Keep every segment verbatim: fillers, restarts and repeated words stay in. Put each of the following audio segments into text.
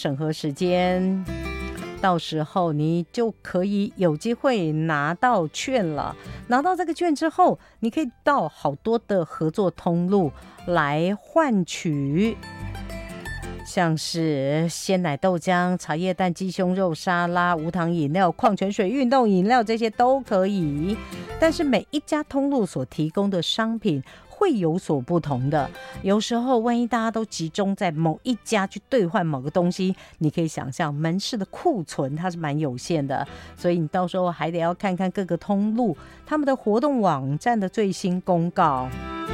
审核时间，到时候你就可以有机会拿到券了。拿到这个券之后，你可以到好多的合作通路来换取，像是鲜奶豆浆、茶叶蛋鸡胸肉沙拉、无糖饮料、矿泉水、运动饮料，这些都可以。但是每一家通路所提供的商品会有所不同的，有时候万一大家都集中在某一家去兑换某个东西，你可以想象门市的库存它是蛮有限的，所以你到时候还得要看看各个通路他们的活动网站的最新公告。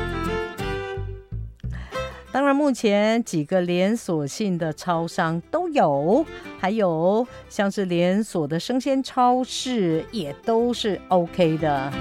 当然目前几个连锁性的超商都有，还有像是连锁的生鲜超市也都是 OK 的。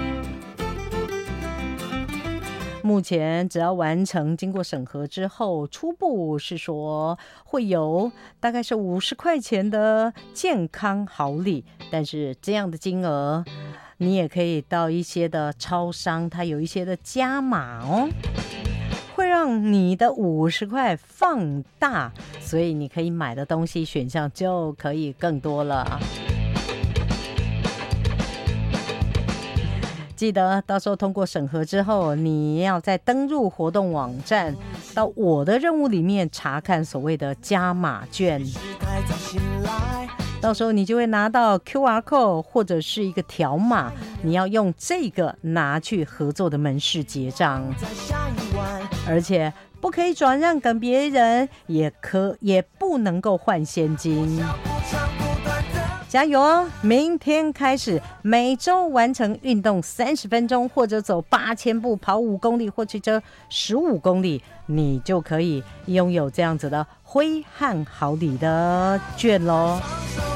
目前只要完成经过审核之后，初步是说会有大概是五十块钱的健康好礼，但是这样的金额你也可以到一些的超商，它有一些的加码哦，会让你的五十块放大，所以你可以买的东西选项就可以更多了。记得到时候通过审核之后，你要再登入活动网站，到我的任务里面查看所谓的加码券，到时候你就会拿到 Q R code 或者是一个条码，你要用这个拿去合作的门市结账，而且不可以转让给别人，也可也不能够换现金。加油哦！明天开始，每周完成运动三十分钟，或者走八千步、跑五公里，或者这十五公里，你就可以拥有这样子的挥汗好礼的券咯。